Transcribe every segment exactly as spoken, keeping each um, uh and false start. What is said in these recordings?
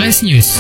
Flash News.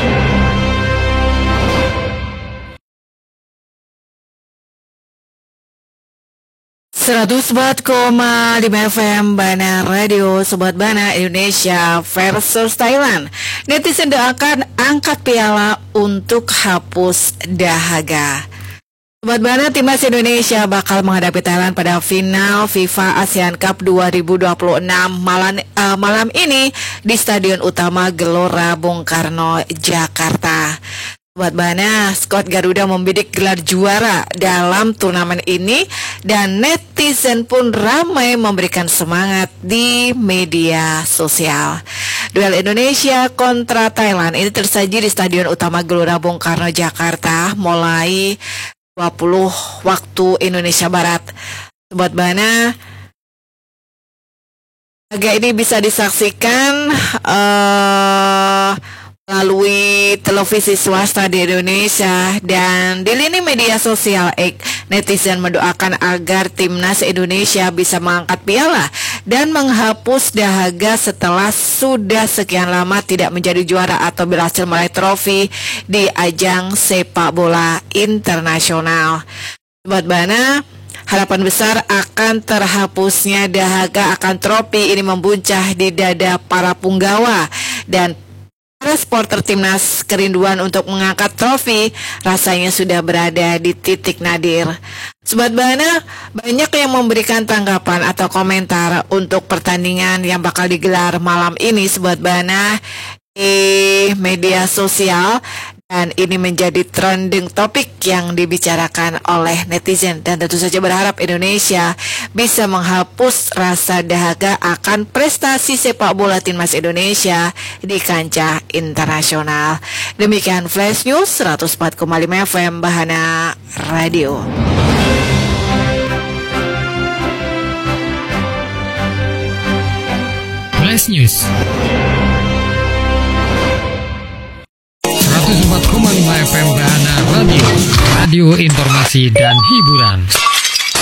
seratus empat koma lima F M Bana Radio, Sobat Bana Indonesia versus Thailand. Netizen doakan angkat piala untuk hapus dahaga. Sobat Bana, timnas Indonesia bakal menghadapi Thailand pada final FIFA ASEAN Cup dua ribu dua puluh enam malam, uh, malam ini di Stadion Utama Gelora Bung Karno, Jakarta. Sobat Bana, skuad Garuda membidik gelar juara dalam turnamen ini dan netizen pun ramai memberikan semangat di media sosial. Duel Indonesia kontra Thailand ini tersaji di Stadion Utama Gelora Bung Karno, Jakarta mulai dua puluh waktu Indonesia Barat. Sobat Bana, laga ini bisa disaksikan uh, melalui televisi swasta di Indonesia dan di lini media sosial X, netizen mendoakan agar timnas Indonesia bisa mengangkat piala dan menghapus dahaga setelah sudah sekian lama tidak menjadi juara atau berhasil meraih trofi di ajang sepak bola internasional. Sobat Bana, harapan besar akan terhapusnya dahaga akan trofi ini membuncah di dada para punggawa dan para supporter timnas. Kerinduan untuk mengangkat trofi rasanya sudah berada di titik nadir. Sobat Bana, banyak yang memberikan tanggapan atau komentar untuk pertandingan yang bakal digelar malam ini, Sobat Bana, di media sosial. Dan ini menjadi trending topik yang dibicarakan oleh netizen. Dan tentu saja berharap Indonesia bisa menghapus rasa dahaga akan prestasi sepak bola timnas Indonesia di kancah internasional. Demikian Flash News seratus empat koma lima F M Bahana Radio. Flash News seratus empat koma lima F M Bahana Radio, radio informasi dan hiburan.